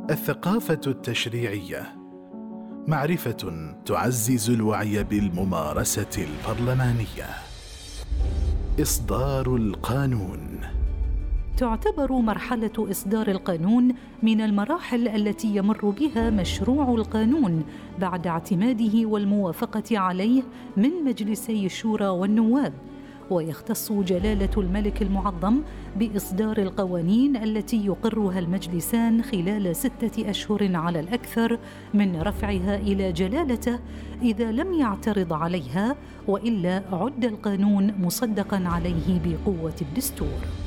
الثقافة التشريعية معرفة تعزز الوعي بالممارسة البرلمانية. إصدار القانون. تعتبر مرحلة إصدار القانون من المراحل التي يمر بها مشروع القانون بعد اعتماده والموافقة عليه من مجلسي الشورى والنواب، ويختص جلالة الملك المعظم بإصدار القوانين التي يقرها المجلسان خلال 6 أشهر على الأكثر من رفعها إلى جلالته إذا لم يعترض عليها، وإلا عد القانون مصدقاً عليه بقوة الدستور.